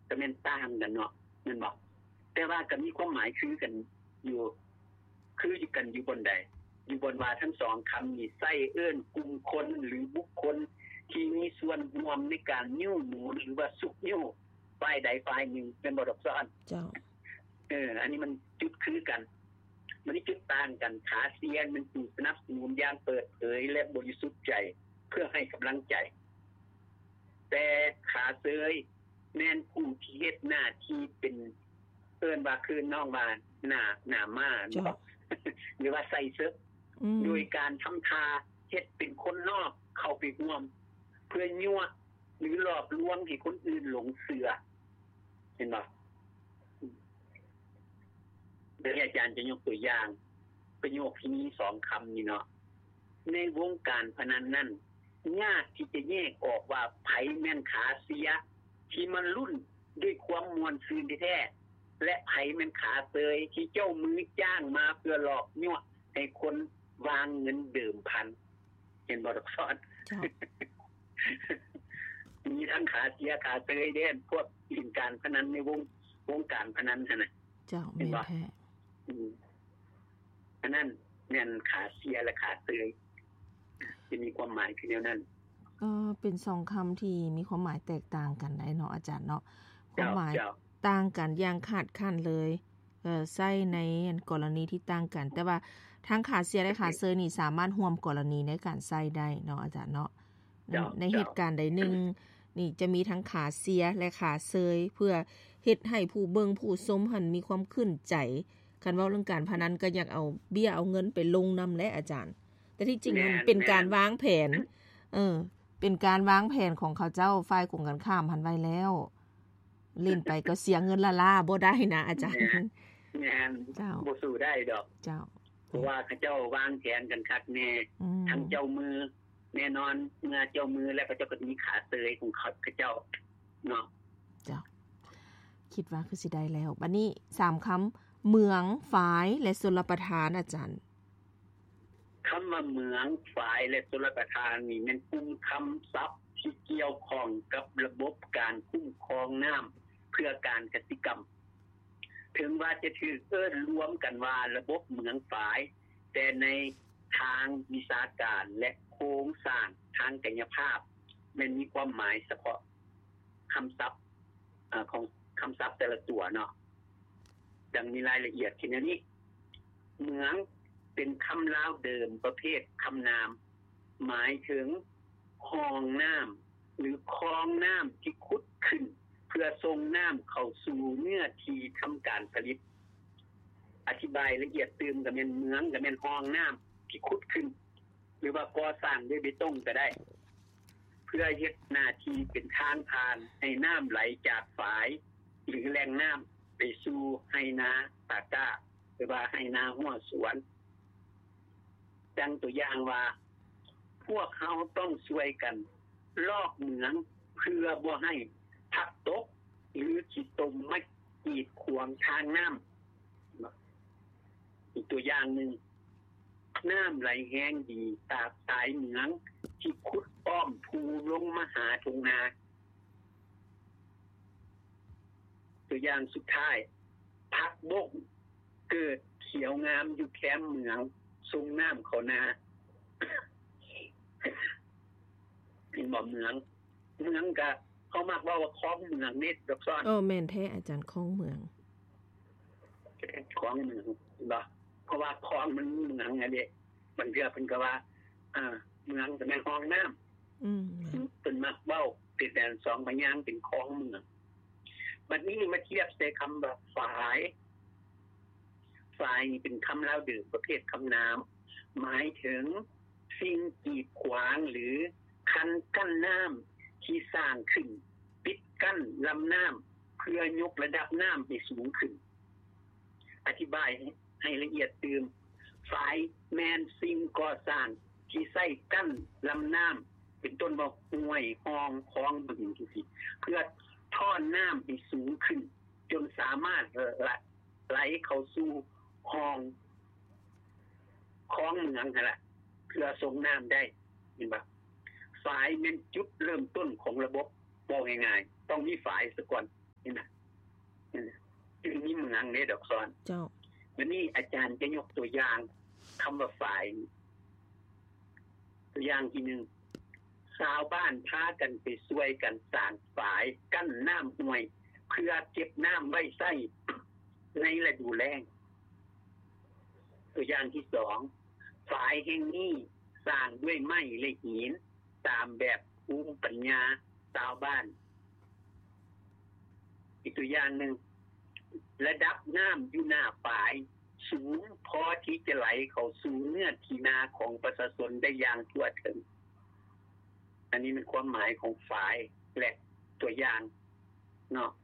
ก็แม่นต่างกันเนาะแม่นบ่แต่ว่าก็มีความหมายคือกันอยู่บนใดอยู่บนว่าทั้งสองคำนี้ใส่เอิ้นกลุ่มคนหรือบุคคลที่มีส่วนร่วมในการยิ้วหมูหรือว่าสุกยิ้วฝ่ายใดฝ่ายหนึ่งเป็นบ่ดอกซ้อนเจ้าอันนี้มันจุดคือกันมันนี่จุดต่างกันขาเสียมันถูกสนับสนุนอย่างเปิดเผยและบริสุทธิ์ใจเพื่อให้กำลังใจแต่ขาเสยแม่นผู้ที่เฮ็ดหน้าที่เป็นเอิ้นว่าคือน้องว่าหน้าม้าหรือว่าใส่เสื้อโดยการทำทาเฮ็ดเป็นคนนอกเข้าไปร่วมเพื่อยั่วหรือหลอกลวงให้คนอื่นหลงเชื่อเห็นบ่เดี๋ยวอาจารย์จะยกตัวอย่างประโยคที่มี2คำนี่เนาะในวงการพนันนั้นยากที่จะแยกออกว่าไผแม่นขาเสียที่มันรุ่นด้วยความมวลซื่นแท้และไผแม่นขาเสยที่เจ้ามือจ้างมาเพื่อหลอกยั่วให้คนวางเงินเดิมพันเห็นบ่ดอกซ้อนมีทั้งขาเสียขาเสยเด้พวกเล่นการพนันในวงการพนันนั่นน่ะเจ้าแม่นแท้อันนั้นแม่นขาเสียและขาเสยจะมีความหมายคือแนวนั้นเป็น2คำที่มีความหมายแตกต่างกันได้เนาะอาจารย์เนาะความหมายต่างกันอย่างขาดขั้นเลยใช้ในกรณีที่ต่างกันแต่ว่าทั้งขาเสียและขาเสยนี่สามารถร่วมกรณีในการใช้ได้เนาะอาจารย์เนาะในเหตุการณ์ใดหนึ่งนี่จะมีทั้งขาเสียและขาเสยเพื่อเฮ็ดให้ผู้เบิ่งผู้ชมหันมีความขึ้นใจคันเว้าเรื่องการพนันก็อยากเอาเบี้ยเอาเงินไปลงนำและอาจารย์แต่ที่จริงมันเป็นการวางแผนเป็นการวางแผนของเขาเจ้าฝ่ายกงกันข้ามหันไว้แล้วเล่นไปก็เสียเงินละบ่ได้นะอาจารย์แม่นบ่สู้ได้ดอกเจ้าเพราะว่าเขาเจ้าวางแผนกันคักแน่ทั้งเจ้ามือแน่นอนเมื่อเจ้ามือและเขาเจ้าก็มีขาเสยของเขาเจ้าเนาะเจ้าคิดว่าคือสิได้แล้วบัดนี้3คำเมืองฝายและชลประทานอาจารย์คำว่าเมืองฝายและชลประทานนี่มันเป็นคำศัพท์ที่เกี่ยวข้องกับระบบการคุ้มครองน้ำเพื่อการกสิกรรมถึงว่าจะถือรวมกันว่าระบบเมืองฝายแต่ในทางวิชาการและโครงสร้างทางกายภาพมันมีความหมายเฉพาะคำศัพท์ของคำศัพท์แต่ละตัวเนาะดังมีรายละเอียดเช่นนี้เมืองเป็นคำลาวเดิมประเภทคำนามหมายถึงคลองน้ำหรือคลองน้ำที่ขุดขึ้นเพื่อส่งน้ำเข้าสู่เนื้อที่ทำการผลิตอธิบายละเอียดตื่มก็แม่นเมืองก็แม่นคลองน้ำที่ขุดขึ้นหรือว่าก่อสร้างด้วยเบตงก็ได้เพื่อเฮ็ดหน้าที่เป็นทางผ่านให้น้ำไหลจากฝายหรือแหล่งน้ำไปสู่ให้นาตาก้าหรือว่าให้นาหัวสวนดังตัวอย่างว่าพวกเขาต้องช่วยกันลอกเหมืองเพื่อบ่ให้พักตกหรือขี้ตมมากีดขวางทางน้ำอีกตัวอย่างหนึ่งน้ำไหลแห้งดีตามสายเหมืองที่ขุดอ้อมภูลงมาหาทุ่งนาตัวอย่างสุดท้ายผักบกเกิดเขียวงามอยู่แคมเหมืองส่งน้ำเข้านาเป็นบ่อเมืองก็เขามักว่าคลองเมืองนี่ดอกซ้อนแม่นแท้อาจารย์คลองเมืองคลองเมืองบ่เพราะว่าคลองมันเมืองไงเด้มันเพื่อเพิ่นก็ว่าเมืองก็แม่นคลองน้ำเพิ่นมักเว้าติดแดน2พยางค์เป็นคลองเมืองบัดนี้มาเทียบใส่คำว่าฝายนี่เป็นคำลาวเดิมประเภทคำนามหมายถึงสิ่งกีดขวางหรือคันกั้นน้ำที่สร้างขึ้นปิดกั้นลำน้ำเพื่อยกระดับน้ำให้สูงขึ้นอธิบายให้ละเอียดตื่มฝายแมนสิ่งก่อสร้างที่ใส่กั้นลำน้ำเป็นต้นว่าห้วยคลองคลองบึงจังซี่เพื่อท่อนน้ำให้สูงขึ้นจนสามารถไหลเข้าสู่คลองเมืองนั่นแหละเพื่อส่งน้ำได้เห็นป่ะฝายเป็นจุดเริ่มต้นของระบบบอกง่ายๆต้องมีฝายซะก่อนเห็นไหมมีเมืองเด้ดอกซ้อนเจ้าวันนี้อาจารย์จะยกตัวอย่างคำว่าฝ่ายตัวอย่างที่1ชาวบ้านพากันไปช่วยกันสร้างฝายกั้นน้ำห้วยเพื่อเก็บน้ำไว้ใช้ในฤดูแล้งตัวอย่างที่2ฝายแห่งนี้สร้างด้วยไม้และหินตามแบบภูมิปัญญาชาวบ้านอีกตัวอย่างนึงระดับน้ำอยู่หน้าฝายสูงพอที่จะไหลเข้าสู่เนื้อที่นาของประชาชนได้อย่างทั่วถึงอันนี้เป็นความหมายของฝายและตัวอย่างเนาะ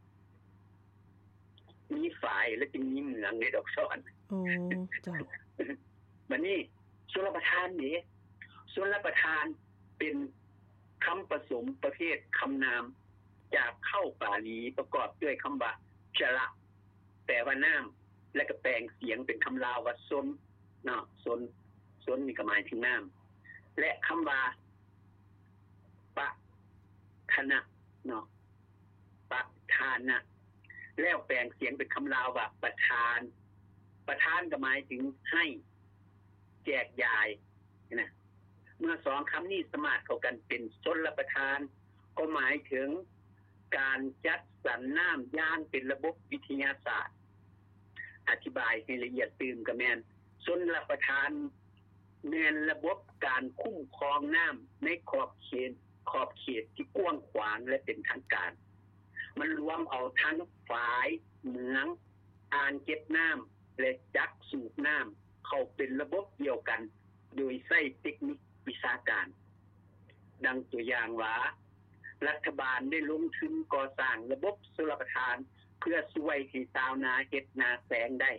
มีฝายและจึงมีเมืองในดอกซ้อนจ้ะบัดนี้ชลประทานนี่ชลประทานเป็นคำผสมประเภทคำนามจากเข้าบาลีประกอบด้วยคำว่าชละแปลว่าน้ำและก็แปลงเสียงเป็นคำลาวว่าซนเนาะซนนี่ก็หมายถึงน้ำและคำว่าปะทนะเนาะปะทานะแล้วแปลงเสียงเป็นคำลาวว่าประทานก็หมายถึงให้แจกจ่ายนะเมื่อ2คำนี้สมาร์ทเข้ากันเป็นชลประทานก็หมายถึงการจัดสรรน้ำอย่างเป็นระบบวิทยาศาสตร์อธิบายให้ละเอียดตื่นก็แม่นชลประทานแม่นระบบการคุ้มครองน้ำในขอบเขตที่กว้างขวางและเป็นทางการมันรวมเอาทั้งฝายเหมืองอ่างเก็บน้ำและจักสูบน้ำเข้าเป็นระบบเดียวกันโดยใช้เทคนิควิชาการดังตัวอย่างว่ารัฐบาลได้ลงทุนก่อสร้างระบบชลประทานเพื่อช่วยให้ชาวนาเฮ็ดนาแสงได้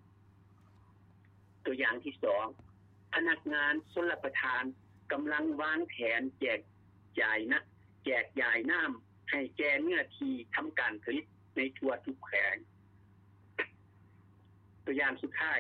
ตัวอย่างที่2พนักงานชลประทานกำลังวางแผนแจกจ่ายน้ำให้แก่เนื้อที่ทำการผลิตในทั่วทุกแห่งตัวอย่างสุดท้าย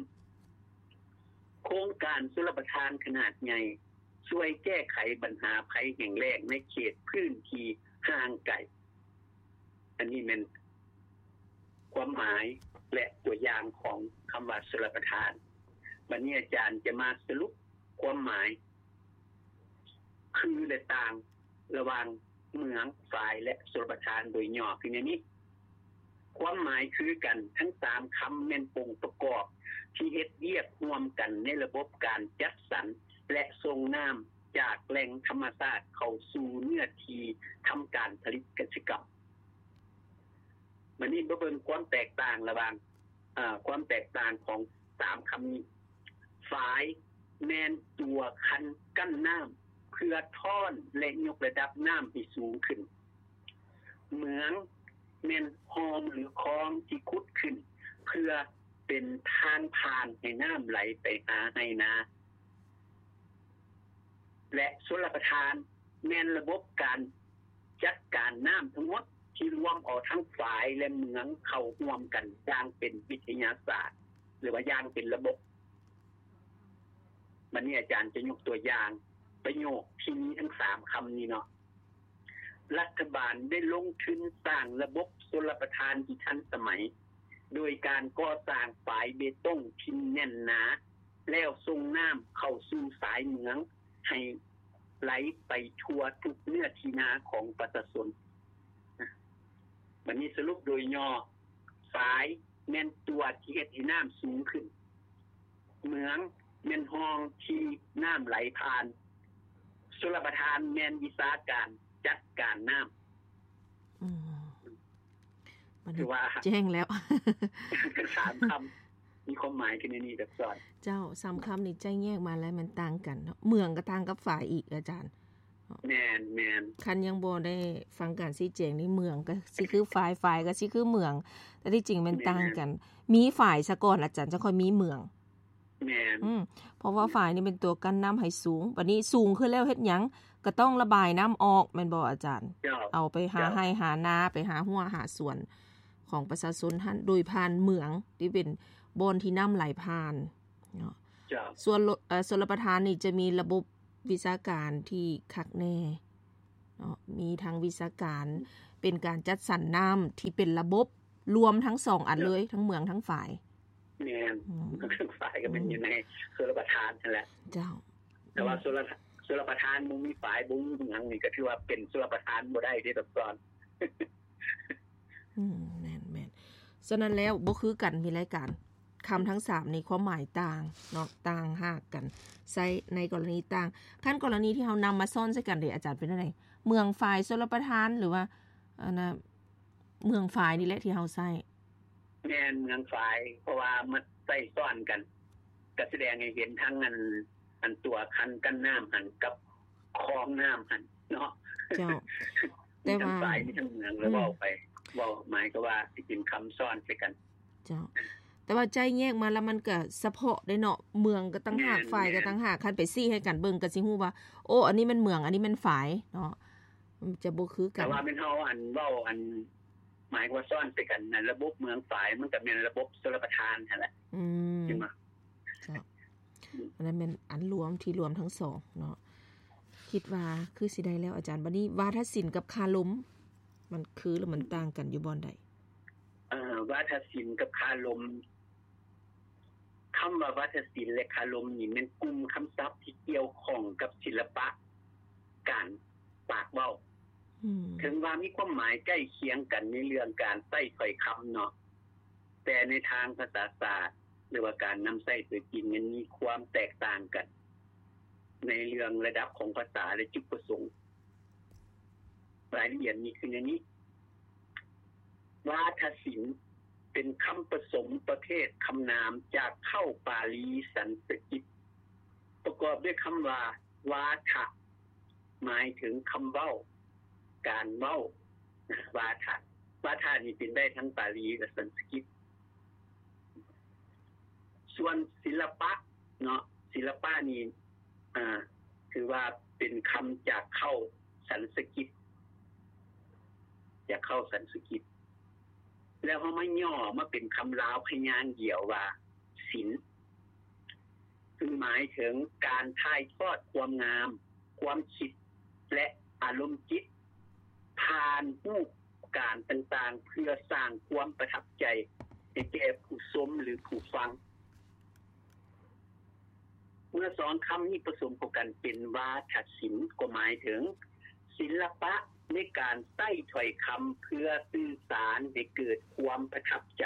โครงการชลประทานขนาดใหญ่ช่วยแก้ไขปัญหาภัยแห้งแล้งในเขตพื้นที่ห่างไกลอันนี้เป็นความหมายและตัวอย่างของคำว่าชลประทานวันนี้อาจารย์จะมาสรุปความหมายคือและต่างระหว่างเมืองฝ่ายและชลประทานโดยย่อคือในนี้ความหมายคือกันทั้ง3คำแม่นองค์ประกอบที่เฮ็ดเวียกร่วมกันในระบบการจัดสรรและส่งน้ำจากแหล่งธรรมชาติเข้าสู่เนื้อที่ทำการผลิตเกษตรกรรมมันนี่เบิ่งความแตกต่างระหว่างความแตกต่างของ3คำนี้ฝายแม่นตัวคันกั้นน้ำเพื่อท่อนและยกระดับน้ำให้สูงขึ้นเหมืองแม่นโฮมหรือคลองที่ขุดขึ้นเพื่อเป็นทางผ่านให้น้ำไหลไปหาให้นาและชลประทานแม่นระบบการจัดการน้ำทั้งหมดที่รวมเอาทั้งฝายและเหมืองเข้าร่วมกันอย่างเป็นวิทยาศาสตร์หรือว่าอย่างเป็นระบบวันนี้อาจารย์จะยกตัวอย่างประโยคที่มีทั้ง3คำนี้เนาะรัฐบาลได้ลงทุนสร้างระบบชลประทานที่ทันสมัยโดยการก่อสร้างฝายเบตงที่แน่นหนาแล้วส่งน้ำเข้าสู่สายเหมืองให้ไหลไปทั่วทุกเนื้อที่นาของประชาชนวันนี้สรุปโดยย่อฝายแม่นตัวที่เฮ็ดให้น้ำสูงขึ้นเหมืองแม่นห้องที่น้ำไหลผ่านชลประทานแม่นวิชาการจัดการน้ำถือว่าแจ้งแล้ว 3คำมีความหมายกันในนี้แบบสอนเจ้า3คำนี่ใจแยกมาแล้วมันต่างกันเนาะเมืองก็ต่างกับฝ่ายอีกอาจารย์แม่นคันยังบ่ได้ฟังการชี้แจงในเมืองก็สิคือฝ่ายก็สิคือเมืองแต่ที่จริงมันต่างกันมีฝ่ายซะก่อนอาจารย์จะค่อยมีเมืองแม่นเพราะว่าฝ่ายนี่เป็นตัวกั้นน้ำให้สูงบัดนี้สูงขึ้นแล้วเฮ็ดหยังก็ต้องระบายน้ำออกแม่นบ่อาจารย์เอาไปหาให้หานาไปหาหัวหาสวนของประชาชนท่านโดยผ่านเมืองที่เป็นบอนที่น้ำไหลผ่านเนาะส่วนชลประทานนี่จะมีระบบวิชาการที่คักแน่เนาะมีทางวิชาการเป็นการจัดสรรน้ำที่เป็นระบบรวมทั้ง2อันเลยทั้งเมืองทั้งฝ่ายแม่นทั้งฝ่ายก็เป็นอยู่ในชลประทานนั่นแหละเจ้าแต่ว่าชลประทานบ่มีฝ่ายบ่มีเมืองนี่ก็ถือว่าเป็นชลประทานบ่ได้เด้อตอนแม่นๆฉะนั้นแล้วบ่คือกันมีรายการคำทั้ง3นี่ความหมายต่างเนาะต่างหากกันใช้ในกรณีต่างขั้นกรณีที่เฮานำมาซ่อนใส่กันเด้อาจารย์เป็นจังได๋เมืองฝ่ายชลประทานหรือว่าอันน่ะเมืองฝ่ายนี่แหละที่เฮาใช้แม่นเมืองฝ่ายเพราะว่ามันใส่ซ้อนกันก็แสดงให้เห็นทั้งอันตัวคันกั้นน้ำหั่นกับคลองน้ำหั่นเนาะเจ้าแต่ว่าฝ่ายนี่ทั้งเมืองแล้วเว้าไปเว้าหมายก็ว่าสิเป็นคำซ้อนใส่กันเจ้าแต่ว่าใจแยกมาแล้วมันก็เฉพาะได้เนาะเมืองก็ต่างหากฝ่ายก็ต่างหากคันไปซี่ให้กันเบิ่งก็สิฮู้ว่าโอ้อันนี้มันเมืองอันนี้มันฝ่ายเนาะมันจะบ่คือกันแต่ว่าเป็นเฮาอันเว้าอันหมายว่าซ้อนใส่กันนั่นระบบเมืองฝ่ายมันก็เป็นระบบชลประทานนั่นแหละใช่มั้ยครับอันนั้นเป็นอันรวมที่รวมทั้ง2เนาะคิดว่าคือสิได้แล้วอาจารย์บัดนี้วาทศิลป์กับคาลมมันคือหรือมันต่างกันอยู่บ่อนใดวาทศิลป์กับคาลมคำว่าวาทศิลป์และคาลมนี่มันกลุ่มคำศัพท์ที่เกี่ยวข้องกับศิลปะการปากเว้าถึงว่ามีความหมายใกล้เคียงกันในเรื่องการใช้ถ้อยคำเนาะแต่ในทางภาษาศาสตร์หรือว่าการนำใช้ตัวจริงมันมีความแตกต่างกันในเรื่องระดับของภาษาและจุดประสงค์รายละเอียดมีคืออย่างนี้วาทศิลป์เป็นคำผสมประเภทคำนามจากเข้าปาลีสันสกฤตประกอบด้วยคำว่าวาทะหมายถึงคำเว้าการเว้าวาทะนี่เป็นได้ทั้งปาลีและสันสกฤตส่วนศิลปะเนาะศิลปะนี่คือว่าเป็นคำจากเข้าสันสกฤตจากเข้าสันสกฤตแล้วเฮามาย่อมาเป็นคำลาวพยางค์เดียวว่าศิลป์ซึ่งหมายถึงการถ่ายทอดความงามความคิดและอารมณ์จิตผ่านรูปการต่างๆเพื่อสร้างความประทับใจให้แก่ผู้ชมหรือผู้ฟังเมื่อสองคำนี้ผสมกันเป็นวาทศิลป์ก็หมายถึงศิลปะในการใช้ถ้อยคำเพื่อสื่อสารให้เกิดความประทับใจ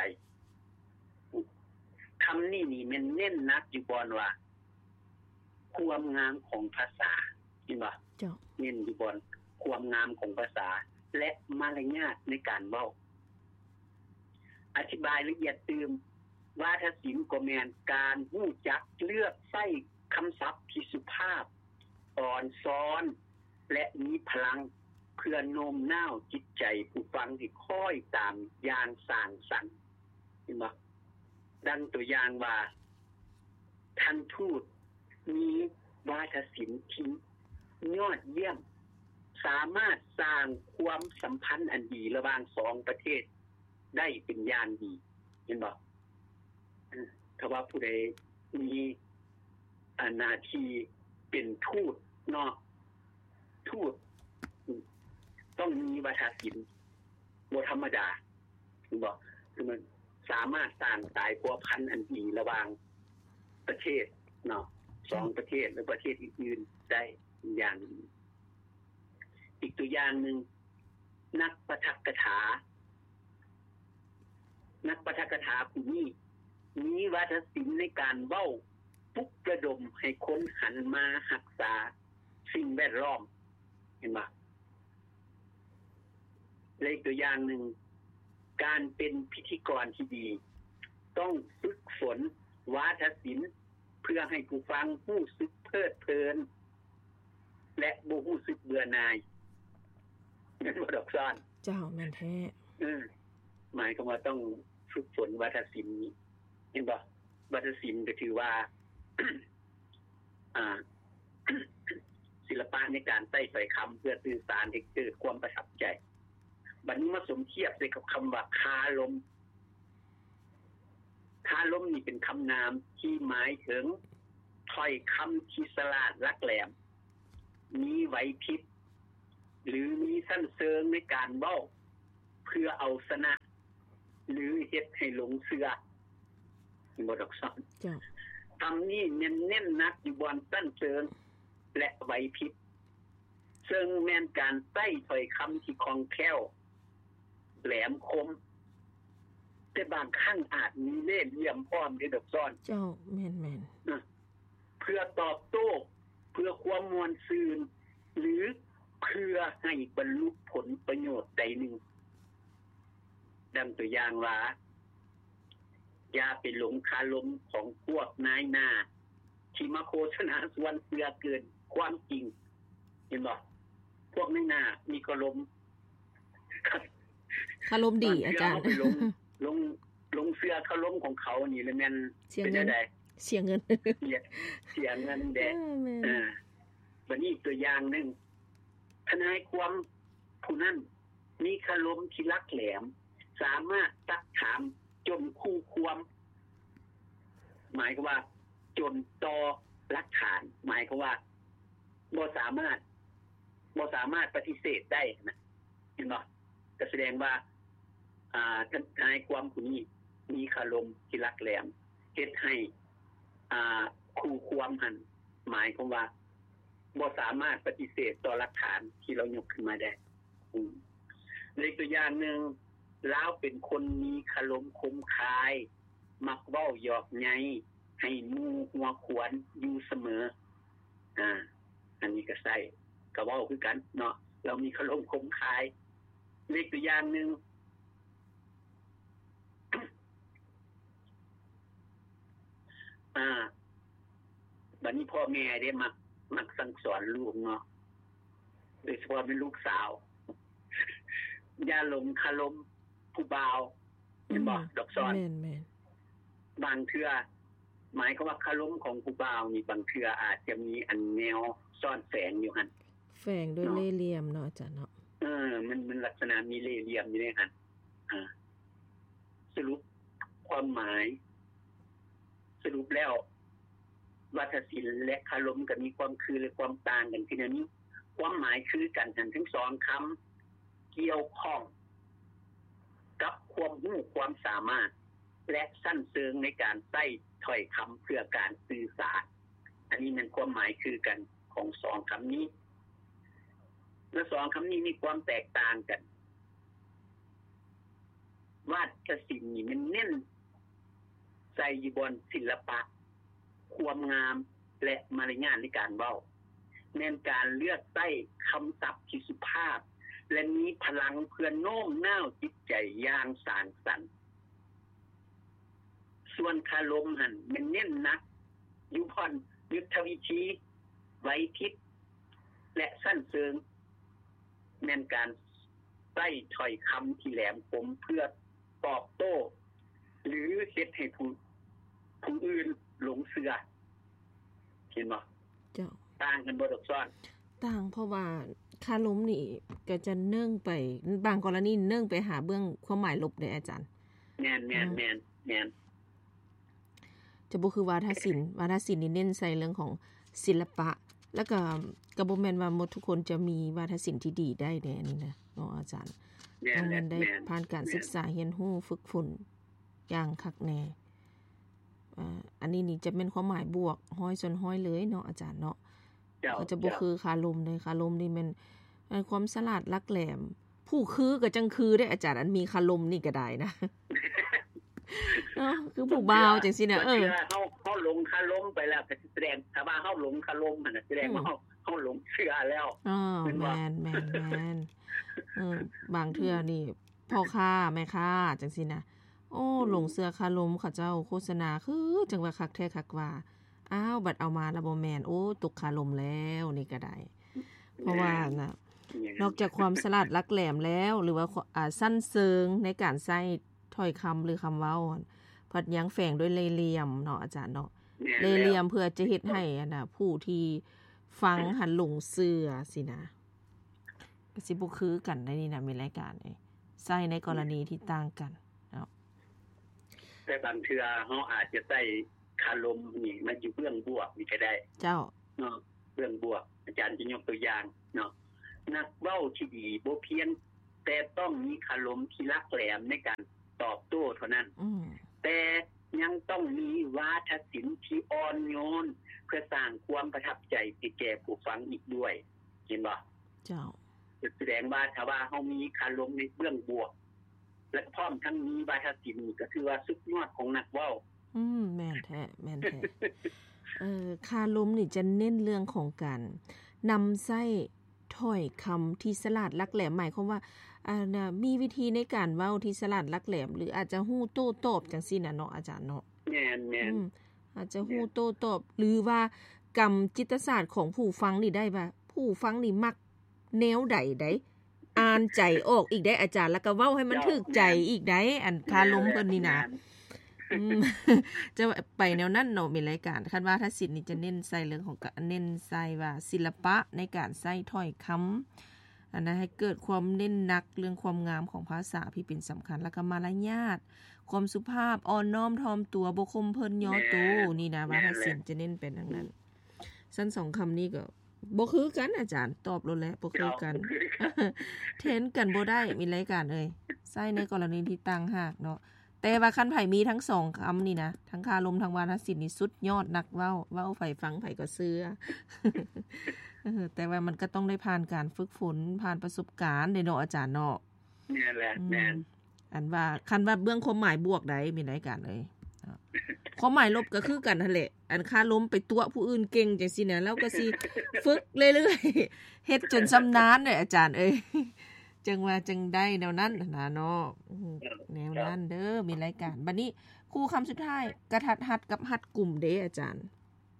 คำนี้นี่มันเน้นนักอยู่บอนว่าความงามของภาษาเห็นบ่เน้นอยู่บอนความงามของภาษาและมารยาทในการเว้าอธิบายละเอียดตื่มวาทศิลป์ก็แม่นการรู้จักเลือกใช้คำศัพท์ที่สุภาพอ่อนซ้อนและมีพลังเพื่อโน้มน้าวจิตใจผู้ฟังที่คอยตามอย่างสร้างสรรค์เห็นบ่ดังตัวอย่างว่าท่านทูตมีวาทศิลป์ที่ยอดเยี่ยมสามารถสร้างความสัมพันธ์อันดีระหว่าง2ประเทศได้เป็นอย่างดีเห็นบ่ถ้าว่าผู้ใดมีหน้าที่เป็นทูตเนาะทูตต้องมีวาทศิลป์บ่ธรรมดาเห็นบ่คือมันสามารถสร้างสายพัวพันอันดีระหว่างประเทศเนาะ2ประเทศหรือประเทศอื่นๆได้อย่างอีกตัวอย่างนึงนักปาฐกถาผู้นี้มีวาทศิลป์ในการเว้าปลุกระดมให้คนหันมารักษาสิ่งแวดล้อมเห็นบ่และอีกตัวอย่างนึงการเป็นพิธีกรที่ดีต้องฝึกฝนวาทศิลป์เพื่อให้ผู้ฟังรู้สึกเพลิดเพลินและบ่รู้สึกเบื่อหน่ายแม่นบ่ดอกซ่อนเจ้าแม่นแท้หมายความว่าต้องฝึกฝนวาทศิลป์นี้เห็นบ่วาทศิลป์ก็ถือว่า ศิลปะในการใช้ถ้อยคำเพื่อสื่อสารให้เกิดความประทับใจบัดนี้มาสมเทียบด้วยกับคำว่าคาลมนี่เป็นคำนามที่หมายถึงถ้อยคำที่ฉลาดลักแหลมมีไหวพริบหรือมีสั้นเชิงในการเว้าเพื่อเอาชนะหรือเฮ็ดให้หลงเชื่อบ่ดอกซ้อนเจ้าคำนี้เน้นนักอยู่บนสั้นเชิงและไหวพริบซึ่งแม่นการใช้ถ้อยคำที่คล่องแคล่วแหลมคมแต่บางครั้งอาจมีเล่ห์เหลี่ยมอ้อมด้วยดอกซ้อนเจ้าแม่นๆเพื่อตอบโต้เพื่อความมวลซืนหรือเพื่อให้บรรลุผลประโยชน์ใดหนึ่งดังตัวอย่างว่าอย่าไปหลงคาลมของพวกนายหน้าที่มาโฆษณาส่วนเสือเกินความจริงเห็นบ่พวกนายหน้ามีคารมดีอาจารย์ลงเสือคารมของเขานี่แล้วแม่นเป็นจังได๋เสียเงินแดะบัดนี้ตัวอย่างนึงทนายความผู้นั้นมีคารมที่ลักแหลมสามารถซักถามจนคู่ความหมายความว่าจนต่อหลักฐานหมายความว่าบ่สามารถปฏิเสธได้นะเห็นบ่ก็แสดงว่าทนายความผู้นี้มีคารมที่ลักแหลมเฮ็ดให้คู่ความหันหมายความว่าบ่สามารถปฏิเสธต่อหลักฐานที่เรายกขึ้นมาได้ในตัวอย่างนึงลาวเป็นคนมีคารมคมคายมักเว้าหยอกใหญ่ให้หมู่หัวขวนอยู่เสมออันนี้ก็ใช่ก็เว้าคือกันเนาะเรามีคารมคมคายในตัวอย่างนึงบัดนี้พ่อแม่ได้มักสั่งสอนลูกเนาะโดยเฉพาะเป็นลูกสาวอย่าหลงคารมผู้บ่าวเห็นบ่ดอกซ้อนแม่นบางเทื่อหมายความว่าคารมของผู้บ่าวนี่บางเทื่ออาจจะมีอันแนวซ่อนแฝงอยู่หั่นแฝงด้วยเล่ห์เหลี่ยมเนาะอาจารย์เนาะมันลักษณะมีเล่ห์เหลี่ยมอยู่ในหั่นสรุปความหมายสรุปแล้ววัฒนศิลป์และคารมก็มีความคือและความต่างกันที่นี้ความหมายคือกันทั้งสองคำเกี่ยวข้องกับความรู้ความสามารถและสั้นเชิงในการใช้ถ้อยคำเพื่อการสื่อสารอันนี้มันความหมายคือกันของสองคำนี้และสองคำนี้มีความแตกต่างกันวาทศิลป์นี่มันเน้นใส่อยู่บนศิลปะความงามและมารยาทในการเว้าเน้นการเลือกใช้คำศัพท์ที่สุภาพและมีพลังเพื่อโน้มน้าวจิตใจอย่างสร้างสรรค์ส่วนคารมหั่นมันเน้นนักอยู่พรยุทธวิธีไหวพริบและสั้นเชิงแม่นการใช้ถ้อยคำที่แหลมคมเพื่อตอบโต้หรือเฮ็ดให้ผู้อื่นหลงเชื่อเห็นบ่เจ้าต่างกันบ่ดอกซ้อนต่างเพราะว่าคารมนี่ก็จะเนื่องไปบางกรณีเนื่องไปหาเบื้องความหมายลบได้อาจารย์แม่นจะบ่คือวาทศิลป์นี่เน้นใส่เรื่องของศิลปะแล้วก็บ่แม่นว่าหมดทุกคนจะมีวาทศิลป์ที่ดีได้แน่นี่นะเนาะอาจารย์ต้องแม่นได้ผ่านการศึกษาเรียนรู้ฝึกฝนอย่างคักแน่อันนี้นี่จะเป็นความหมายบวกห้อยส่วนห้อยเลยเนาะอาจารย์เนาะก็จะบ่คือคารมเลยคารมนี่มันความฉลาดลักแหลมผู้คือก็จังคือได้อาจารย์อันมีคารมนี่ก็ได้นะเนาะคือผู้บ่าวจังซี่น่ะเฮาหลงคารมไปแล้วก็แสดงถ้าว่าเฮาหลงคารมน่ะแสดงว่าเฮาหลงเชื่อแล้วแม่นบางเทื่อนี่พ่อค้าแม่ค้าจังซี่นะโอ้หลงเสื้อคารมเขาเจ้าโฆษณาคือจังว่าคักแท้คักว่าอ้าวบัดเอามาแล้วบ่แม่นโอ้ตกคารมแล้วนี่ก็ได้เพราะว่าน่ะนอกจากความฉลาดลักแหลมแล้วหรือว่าสั้นเชิงในการใช้ถ้อยคำหรือคำเว้าพัดยังแฝงด้วยเล่ห์เหลี่ยมเนาะอาจารย์เนาะเล่ห์เหลี่ยมเพื่อจะเฮ็ดให้ผู้ที่ฟังหันหลงเชื่อสินะก็สิบ่คือกันได้นี่นะมีรายการใช้ในกรณีที่ต่างกันเนาะแต่บางเทื่อเฮาอาจจะใช้คารมนี่มันอยู่เบื้องบวกนี่ก็ได้เจ้าเนาะเบื้องบวกอาจารย์จะยกตัวอย่างเนาะนักเว้าที่ดีบ่เพียงแต่ต้องมีคารมที่ลักแหลมในการตอบโต้เท่านั้นแต่ยังต้องมีวาทศิลป์ที่อ่อนโยนเพื่อสร้างความประทับใจแก่ผู้ฟังอีกด้วยเห็นบ่เจ้าแสดงว่าถ้าว่าเฮามีคารมในเบื้องบวกและพร้อมทั้งมีวาทศิลป์ก็คือว่าสุดยอดของนักเว้าแม่นแท้แม่นแท้คารมนี่จะเน้นเรื่องของการนำใช้ถ้อยคำที่ฉลาดลักแหลมหมายความว่ามีวิธีในการเว้าที่ฉลาดลักแหลมหรืออาจจะฮู้โต้ตอบจังซี่น่ะเนาะอาจารย์เนาะแม่นๆอาจจะฮู้โต้ตอบหรือว่ากรรมจิตศาสตร์ของผู้ฟังนี่ได้ว่าผู้ฟังนี่มักแนวใดได้อ่านใจออกอีกได้อาจารย์แล้วก็เว้าให้มันถูกใจอีกได้อันคารมเพิ่นนี่นะจะไปแนวนั้นเนาะมีรายการคันว่าถ้าศิลป์นี่จะเน้นใส่เรื่องของเน้นใส่ว่าศิลปะในการใช้ถ้อยคำอันนั้นให้เกิดความเน้นหนักเรื่องความงามของภาษาที่เป็นสำคัญแล้วก็มารยาทความสุภาพอ่อนน้อมถ่อมตัวบ่คมเพิ่นย่อโตนี่นะว่าถ้าศิลป์จะเน้นเป็นดังนั้นซั่น2คำนี้ก็บ่คือกันอาจารย์ตอบโลดแล้วบ่คือกันเทนกันบ่ได้มีรายการเอ้ยใช้ในกรณีที่ต่างหากเนาะแต่ว่าคันไผมีทั้ง2คำนี่นะทั้งคารมทั้งวาทศิลป์นี่สุดยอดนักเว้าไผฟังไผก็เชื่อแต่ว่ามันก็ต้องได้ผ่านการฝึกฝนผ่านประสบการณ์เนาะอาจารย์เนาะนี่แหละแม่นอันว่าคันว่าเบื้องความหมายบวกใดมีรายการเลยความหมายลบก็คือกันนั่นแหละอันคารมไปตัวผู้อื่นเก่งจังซี่นะแล้วก็สิฝึกเรื่อยๆเฮ็ดจนชำนาญเด้ออาจารย์เอ้ยจังว่าจังได้แนวนั้นนะเนาะแนวนั้นเด้อมีรายการบัดนี้ครูคำสุดท้ายกระทัดหัดกับหัดกลุ่มเด้อาจารย์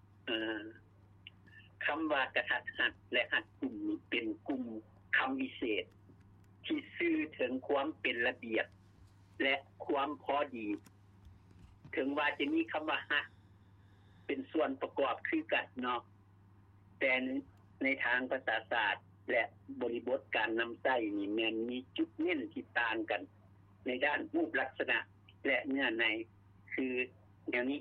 คำว่ากระทัดหัดและหัดกลุ่มนี้เป็นกลุ่มคำวิเศษที่สื่อถึงความเป็นระเบียบและความพอดีถึงว่าจะมีคำว่าหัดเป็นส่วนประกอบคือกันเนาะแต่ในทางภาษาศาสตร์และบริบทการนำใช้นี่แม้นมีจุดเน้นที่ต่างกันในด้านรูปลักษณะและเนื้อในคือแนวนี้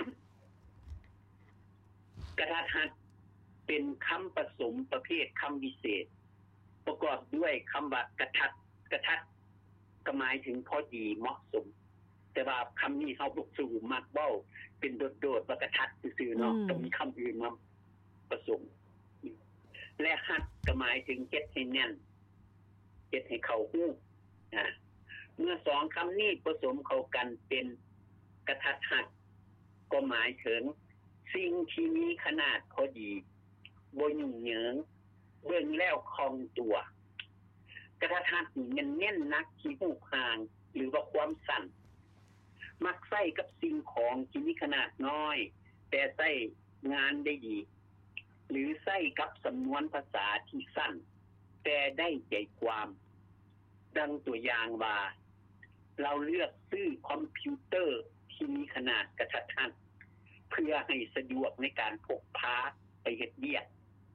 กระทัดหัดเป็นคำผสมประเภทคำวิเศษประกอบด้วยคำว่ากระทัดก็หมายถึงพอดีเหมาะสมแต่ว่าคำนี้เฮาบ่สู่มักเว้าเป็นโดดๆว่ากระทัดซื่อๆเนาะต้องมีคำอื่นมาผสมและหัดก็หมายถึงเฮ็ดให้แน่นเฮ็ดให้เข้าหูเมื่อ2คำนี้ผสมเข้ากันเป็นกระทัดหัดก็หมายถึงสิ่งที่มีขนาดพอดีบ่ยุ่งเหยิงเบิ่งแล้วคล่องตัวกระทัดหัดนี่มันเน้นนักที่หูห่างหรือว่าความสั้นมักใช้กับสิ่งของที่มีขนาดน้อยแต่ใช้งานได้ดีหรือใช้กับสำนวนภาษาที่สั้นแต่ได้ใจความดังตัวอย่างว่าเราเลือกซื้อคอมพิวเตอร์ที่มีขนาดกระทัดหัดเพื่อให้สะดวกในการพกพาไปเฮ็ดเวียก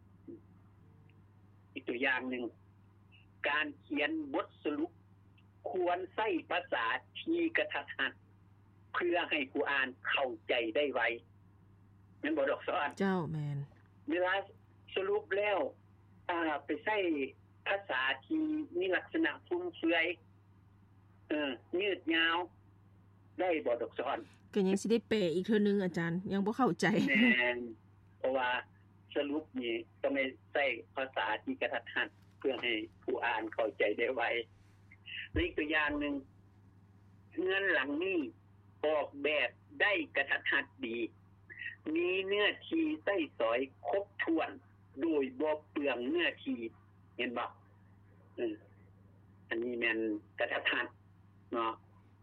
อีกตัวอย่างนึงการเขียนบทสรุปควรใช้ภาษาที่กระทัดหัดเพื่อให้ผู้อ่านเข้าใจได้ไวแม่นบ่ดอกสอนเจ้าแม่นเวลาสรุปแล้วไปใช้ภาษาที่มีลักษณะฟุ่มเฟือยยืดยาวได้บ่ดอกสอนก็ยังสิได้แปลอีกเทื่อนึงอาจารย์ยังบ่เข้าใจแม่นเพราะว่าสรุปนี่ก็ไม่ใช้ภาษาที่กระทัดหัดเพื่อให้ผู้อ่านเข้าใจได้ไวอีกตัวอย่างนึงเงินหลังนี้ออกแบบได้กระทัดหัดดีมีเนื้อที่ใช้สอยครบถ้วนโดยบ่เปลืองเนื้อที่เห็นบ่อันนี้แม่นกระทัดหัดเนาะ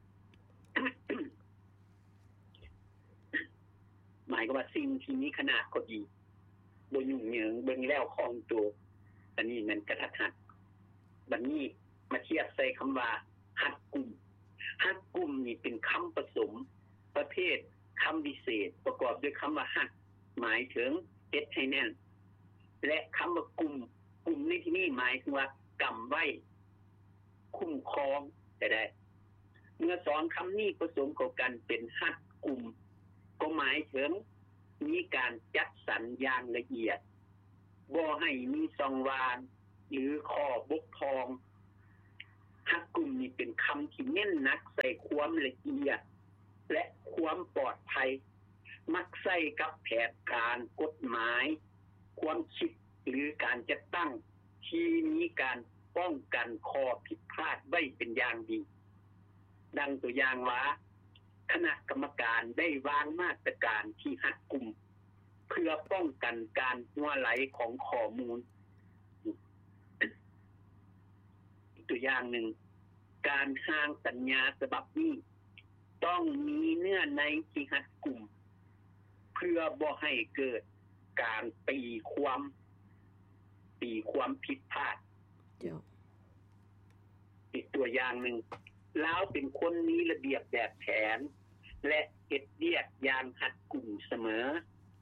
หมายก็ว่าสิ่งที่มีขนาดพอดีบ่ยุ่งเหยิงเบิ่งแล้วคล่องตัวอันนี้มันกระทัดหัดบัดนี้มาเทียบใส่คำว่าหัดกลุ่มหัดกลุ่มนี่เป็นคำผสมประเภทคำวิเศษประกอบด้วยคำว่าหัดหมายถึงเฮ็ดให้แน่นและคำว่ากลุ่มในที่นี้หมายถึงว่ากำไว้คุ้มครองได้เมื่อ2คำนี้ผสมเข้ากันเป็นหัดกลุ่มก็หมายถึงมีการจัดสรรอย่างละเอียดบ่ให้มีช่องว่างหรือข้อบกพร่องหักกลุ่มนี่เป็นคำที่เน้นหนักใส่ความละเอียดและความปลอดภัยมักใส่กับแผนการกฎหมายความคิดหรือการจัดตั้งที่มีการป้องกันข้อผิดพลาดไว้เป็นอย่างดีดังตัวอย่างว่าคณะกรรมการได้วางมาตรการที่รัดกุมเพื่อป้องกันการรั่วไหลของข้อมูลตัวอย่างหนึ่งการสร้างสัญญาฉบับนี้ต้องมีเนื้อในที่รัดกุมเพื่อบ่ให้เกิดการตีความผิดพลาดอีกตัวอย่างหนึ่งแล้วเป็นคนมีระเบียบแบบแผนและเฮ็ดเวียกอย่างรัดกุมเสมอ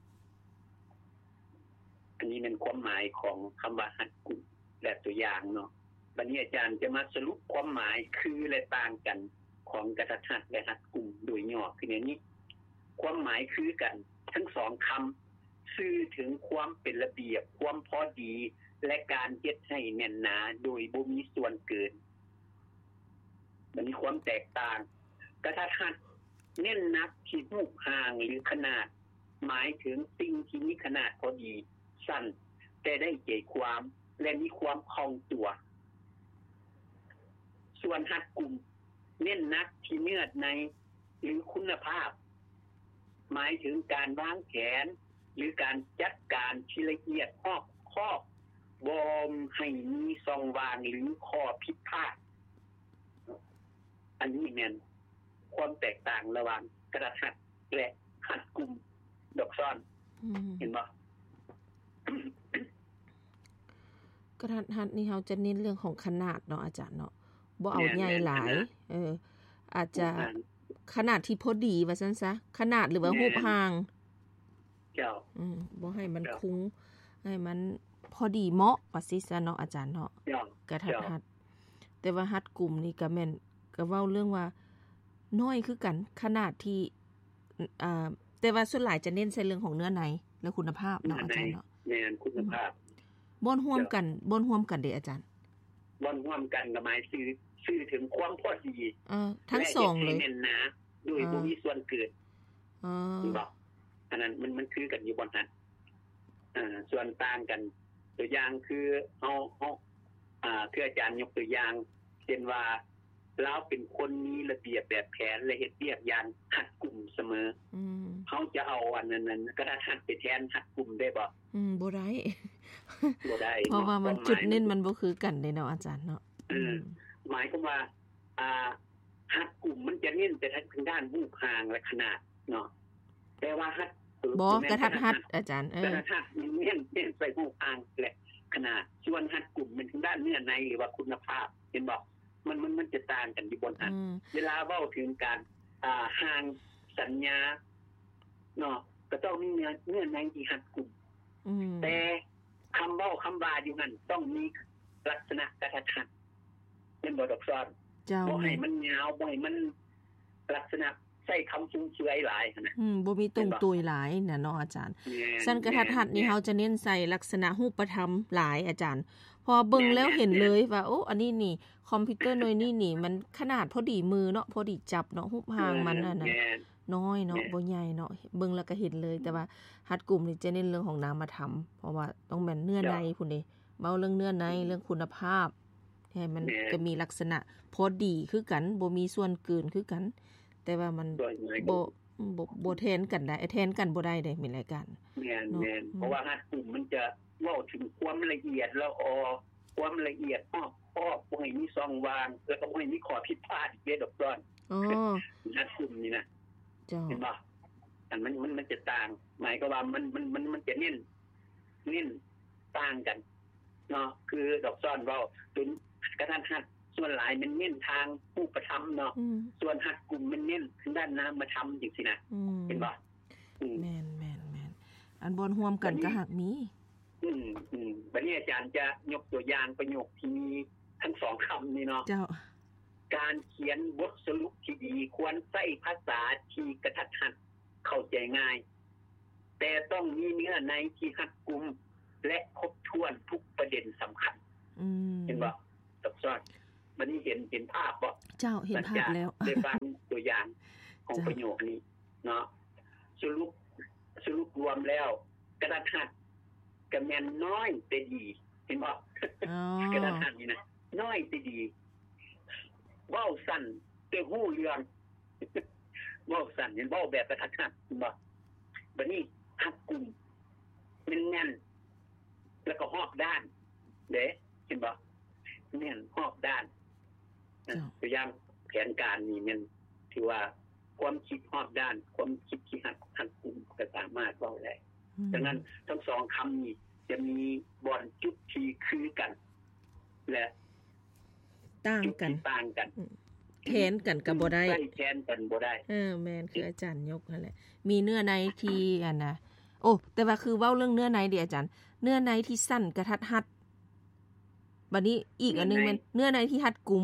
อันนี้เป็นความหมายของคำว่ารัดกุมและตัวอย่างเนาะวันนี้อาจารย์จะมาสรุปความหมายคือและต่างกันของกระทัดรัดและรัดกุมโดยย่อคืออย่างนี้ความหมายคือกันทั้งสองคำสื่อถึงความเป็นระเบียบความพอดีและการเฮ็ดให้แน่นหนาโดยบ่มีส่วนเกินมันมีความแตกต่างกระทัดรัดเน้นหนักที่รูปห่างหรือขนาดหมายถึงสิ่งที่มีขนาดพอดีสั้นแต่ได้ใจความและมีความคล่องตัวส่วนรัดกุมเน้นหนักที่เนื้อในหรือคุณภาพหมายถึงการวางแผนหรือการจัดการที่ละเอียดรอบคอบบ่ให้มีช่องว่างหรือข้อผิดพลาดอันนี้แม่นความแตกต่างระหว่างกระทัดและรัดกุมดอกซ่อนเห็นบ่กระทัดนี่เฮาจะเน้นเรื่องของขนาดเนาะอาจารย์เนาะบ่เอาใหญ่หลายอาจจะขนาดที่พอดีว่าซั่นซะขนาดหรือว่ารูปห่างเจ้าบ่ให้มันคุ้งให้มันพอดีเหมาะว่าซิซะเนาะอาจารย์เนาะกระทัดแต่ว่ารัดกุมนี่ก็แม่นก็เว้าเรื่องว่าน้อยคือกันขนาดที่แต่ว่าส่วนหลายจะเน้นใส่เรื่องของเนื้อในและคุณภาพเนาะอาจารย์เนาะแม่นคุณภาพบ่ร่วมกันเด้อาจารย์บ่ร่วมกันก็หมายสื่อถึงความพอดีทั้งสองเลยแน่นหนาโดยบ่มีส่วนเกินบ่อันนั้นมันคือกันอยู่บ่นั้นส่วนต่างกันตัวอย่างคือเฮาคืออาจารย์ยกตัวอย่างเช่นว่าเราเป็นคนมีระเบียบแบบแผนและเฮ็ดเวียกอย่างรัดกุมเสมอเฮาจะเอาอันนั้นกระทัดไปแทนรัดกุมได้บ่บ่ได้เพราะว่ามันจุดเน้นมันบ่คือกันเด้เนาะอาจารย์เนาะหมายความว่ารัดกุมมันจะเน้นแต่ทางด้านรูปห่างและขนาดเนาะแต่ว่ารัดบ่กระทัดรัดอาจารย์กระทัดมันเน้นใส่รูปห่างและขนาดส่วนรัดกุมมันทางด้านเนื้อในหรือว่าคุณภาพเห็นบ่มันจะต่างกันอยู่บนนั้นเวลาเว้าถึงการห่างสัญญาเนาะก็ต้องมีเนื้อในที่รัดกุมแต่คำเว้าคำว่าอยู่นั่นต้องมีลักษณะกระทัดรัดเป็นบ่ดอกซ้อนบ่ให้มันยาวบ่ให้มันลักษณะใช้คำฟุ่มเฟือยหลายนะบ่มีตรงตุยหลายน่ะเนาะอาจารย์สั้นกระทัดรัดนี่เฮาจะเน้นใส่ลักษณะรูปธรรมหลายอาจารย์พอเบิ่งแล้วเห็นเลยว่าโอ้อันนี้นี่คอมพิวเตอร์หน่วยนี่มันขนาดพอดีมือเนาะพอดีจับเนาะรูปห่างมันนั่นน่ะน้อยเนาะบ่ใหญ่เนาะเบิ่งแล้วก็เห็นเลยแต่ว่ารัดกุมนี่จะเน้นเรื่องของนามธรรมเพราะว่าต้องแม่นเนื้อในพุ่นนี่เว้าเรื่องเนื้อในเรื่องคุณภาพให้มันก็มีลักษณะพอดีคือกันบ่มีส่วนเกินคือกันแต่ว่ามันบ่แทนกันได้แทนกันบ่ได้เด้มีรายการแม่นเพราะว่ารัดกุมมันจะเว้าถึงความละเอียดแล้วความละเอียดบ่ให้มีช่องว่างแล้วก็บ่ให้มีข้อผิดพลาดอีกเด้ดอกซ้อนรัดกุมนี่นะเห็นบ่อันมันจะต่างหมายก็ว่ามันจะเน้นต่างกันเนาะคือดอกซ้อนเว้าถึงกระทัดรัดส่วนหลายมันเน้นทางรูปธรรมเนาะส่วนรัดกุมมันเน้นทางด้านนามธรรมจังซี่นะเห็นบ่แม่นอันบ่ร่วมกันก็หักมีบัดนี้อาจารย์จะยกตัวอย่างประโยคที่มีทั้งสองคำนี่เนาะเจ้าการเขียนบทสรุปที่ดีควรใช้ภาษาที่กระทัดรัดเข้าใจง่ายแต่ต้องมีเนื้อในที่รัดกุมและครบถ้วนทุกประเด็นสำคัญเห็นบ่ตบซ้อนบัดนี้เห็นเจ้าเห็นภาพแล้วได้ฟังตัวอย่างของประโยคนี้เนาะสรุปรวมแล้วกระดาษหัดก็แม่นน้อยแต่ดีเห็นบ่กระดาษหัดนี่นะน้อยแต่ดีเว้าสั้นแต่ฮู้เรื่องเว้าสั้นเห็นเว้าแบบกระดาษหัดเห็นบ่บัดนี้หักกลุ่มแน่นแล้วก็รอบด้านเด้เห็นบ่แน่นรอบด้านตัวอย่างแผนการนี่มันถือว่าความคิดรอบด้านความคิดที่หักกลุ่มก็สามารถเว้าได้ดังนั้นทั้งสองคำนี้จะมีบ่อนจุดที่คือกันและต่างกันแทนกันก็บ่ได้แทนกันบ่ได้แม่นคืออาจารย์ยกนั่นแหละมีเนื้อในที่อันน่ะโอ้แต่ว่าคือเว้าเรื่องเนื้อในดิอาจารย์เนื้อในที่สั้นกระทัดรัดบัดนี้อีกอันนึงมันเนื้อในที่รัดกุม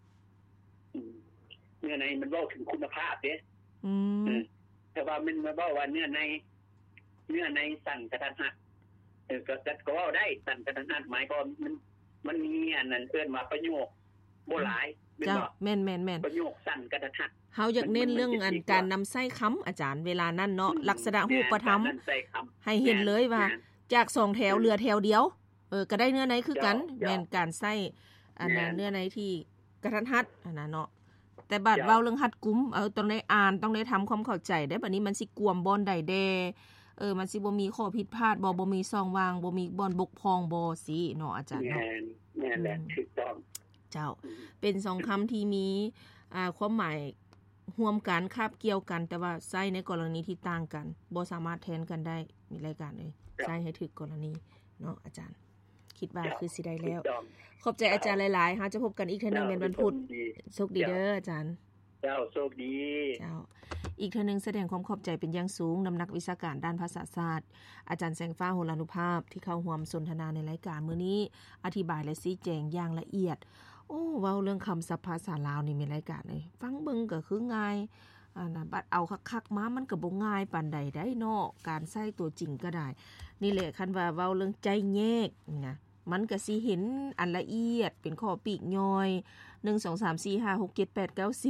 เนื้อในมันเว้าถึงคุณภาพเด้แต่ว่ามันมาเว้าว่าเนื้อในสั้นกระทัดรัดก็เว้าได้สั้นกระทัดรัดหมายความมันมีอันนั้นเอิ้นว่าประโยคบ่หลายจ้ะแม่นๆประโยคสั้นกระทัดรัดเฮาอยากเน้นเรื่องอันการนำใช้คำอาจารย์เวลานั้นเนาะลักษณะรูปธรรมให้เห็นเลยว่าจาก2แถวเหลือแถวเดียวก็ได้เนื้อในคือกันแม่นการใช้อันนั้นเนื้อในที่กระทัดรัดอันนั้นเนาะแต่บัดเว้าเรื่องหัดกุมต้องได้อ่านต้องได้ทำความเข้าใจได้บัดนี้มันสิกวมบ่อนใดแดมันสิบ่มีข้อผิดพลาดบ่มีช่องว่างบ่มีบ่อนบกพร่องบ่สิเนาะอาจารย์เนาะแม่นแหละถูกต้องเจ้าเป็น2คำที่มีความหมายร่วมกันคาบเกี่ยวกันแต่ว่าใช้ในกรณีที่ต่างกันบ่สามารถแทนกันได้มีรายการเลยใช้ให้ถูกกรณีเนาะอาจารย์คิดว่าคือสิได้แล้วขอบใจอาจารย์หลายๆฮะจะพบกันอีกเทื่อนึงในวันพุธโชคดีเด้ออาจารย์เจ้าโชคดีเจ้าอีกเทื่อนึงแสดงความขอบใจเป็นอย่างสูงนำนักวิชาการด้านภาษาศาสตร์อาจารย์แสงฟ้าโหรานุภาพที่เข้าร่วมสนทนาในรายการมื้อนี้อธิบายและชี้แจงอย่างละเอียดเว้าเรื่องคำศัพท์ภาษาลาวนี่มีรายการเลยฟังเบิ่งก็คือง่ายบัดเอาคักๆมามันก็บ่ง่ายปานใดได้เนาะการใช้ตัวจริงก็ได้นี่แหละคันว่าเว้าเรื่องใจแยกนี่นะมันก็สิเห็นอันละเอียดเป็นข้อปีกย่อย1 2 3 4 5 6 7 8 9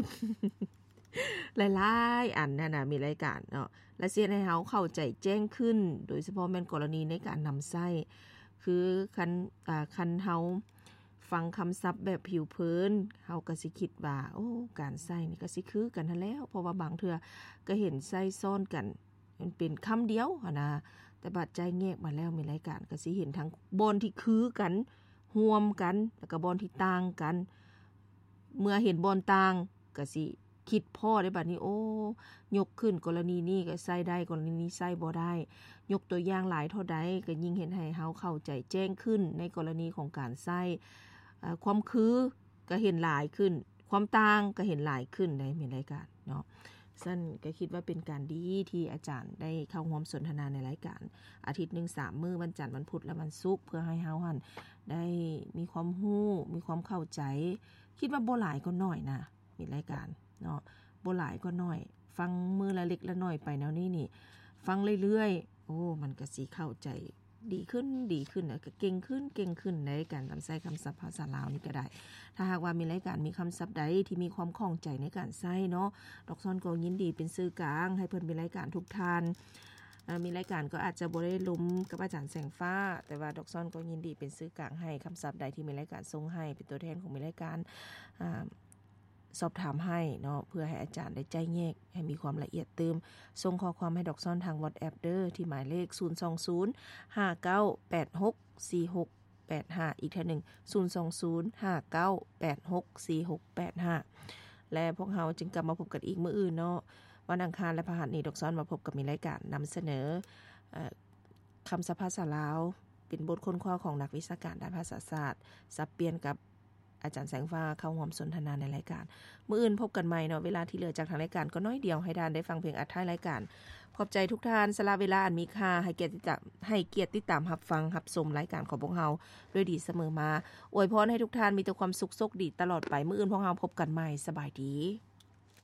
10หลายๆอันนั่นน่ะมีรายการเนาะและเสียให้เฮาเข้าใจแจ้งขึ้นโดยเฉพาะแม่นกรณีในการนำใช้คือคันเฮาฟังคำศัพท์แบบผิวเผินเฮาก็สิคิดว่าการใช้นี่ก็สิคือกันนั่นแล้วเพราะว่าบางเทื่อก็เห็นใช้ซ้อนกันมันเป็นคำเดียวนะแต่บัดใจแยกมาแล้วมีรายการก็สิเห็นทั้งบอนที่คือกันร่วมกันแล้วก็บอนที่ต่างกันเมื่อเห็นบอนต่างก็สิคิดพ้อได้บัดนี้ยกขึ้นกรณีนี้ก็ใช้ได้กรณีนี้ใช้บ่ได้ยกตัวอย่างหลายเท่าใดก็ยิ่งเห็นให้เฮาเข้าใจแจ้งขึ้นในกรณีของการใช้ความคือก็เห็นหลายขึ้นความต่างก็เห็นหลายขึ้นได้มีรายการเนาะซึ่งก็คิดว่าเป็นการดีที่อาจารย์ได้เข้าร่วมสนทนาในรายการอาทิตย์นึง3มื้อวันจันทร์วันพุธและวันศุกร์เพื่อให้เฮาหั่นได้มีความรู้มีความเข้าใจคิดว่าบ่หลายก็น้อยนะมีรายการเนาะบ่หลายก็น้อยฟังมื้อละเล็กละน้อยไปแนวนี้นี่ฟังเรื่อยๆมันก็สิเข้าใจดีขึ้นแล้วก็เก่งขึ้นในการนำใช้คำศัพท์ภาษาลาวนี่ก็ได้ถ้าหากว่ามีรายการมีคำศัพท์ใดที่มีความคล่องใจในการใช้เนาะดอกซ่อนก็ยินดีเป็นสื่อกลางให้เพิ่นมีรายการทุกท่านมีรายการก็อาจจะบ่ได้ล้มกับอาจารย์แสงฟ้าแต่ว่าดอกซ่อนก็ยินดีเป็นสื่อกลางให้คำศัพท์ใดที่มีรายการส่งให้เป็นตัวแทนของมีรายการสอบถามให้เนาะเพื่อให้อาจารย์ได้ใจแยกให้มีความละเอียดเติมส่งข้อความให้ดอกซ่อนทาง WhatsApp เด้อที่หมายเลข02059864685อีกทีนึง02059864685และพวกเฮาจึงกลับมาพบกันอีกมื้ออื่นเนาะวันอังคารและพฤหัสนี้ดอกซ่อนมาพบกับมีรายการนำเสนอคำศัพท์ภาษาลาวเป็นบทค้นคว้าของนักวิชาการด้านภาษาศาสตร์สับเปลี่ยนกับอาจารย์แสงฟ้าเข้าร่วมสนทนาในรายการมื้ออื่นพบกันใหม่เนาะเวลาที่เหลือจากทางรายการก็น้อยเดียวให้ท่านได้ฟังเพลงอัดท้ายรายการขอบใจทุกท่านสละเวลาอันมีค่าให้เกียรติติดตามรับฟังรับชมรายการของพวกเราด้วยดีเสมอมาอวยพรให้ทุกท่านมีแต่ความสุขโชคดีตลอดไปมื้ออื่นพวกเราพบกันใหม่สบายดี